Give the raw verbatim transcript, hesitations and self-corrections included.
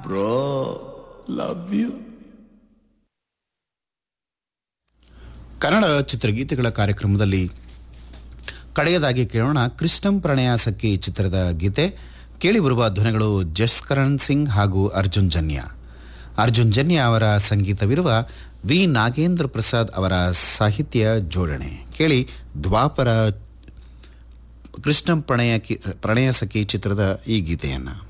Bro love you. Kannada ಚಿತ್ರಗೀತೆಗಳ ಕಾರ್ಯಕ್ರಮದಲ್ಲಿ ಕಡೆಯದಾಗಿ ಕೇಳೋಣ ಕೃಷ್ಣಂ ಪ್ರಣಯ ಸಖಿ ಚಿತ್ರದ ಗೀತೆ. ಕೇಳಿಬರುವ ಧ್ವನಿಗಳು ಜಸ್ಕರಣ್ ಸಿಂಗ್ ಹಾಗೂ ಅರ್ಜುನ್ ಜನ್ಯ. ಅರ್ಜುನ್ ಜನ್ಯ ಅವರ ಸಂಗೀತವಿರುವ ವಿ ನಾಗೇಂದ್ರ ಪ್ರಸಾದ್ ಅವರ ಸಾಹಿತ್ಯ ಜೋಡಣೆ. ಕೇಳಿ ದ್ವಾಪರ ಕೃಷ್ಣಂ ಪ್ರಣಯ ಪ್ರಣಯ ಸಖಿ ಚಿತ್ರದ ಈ ಗೀತೆಯನ್ನು.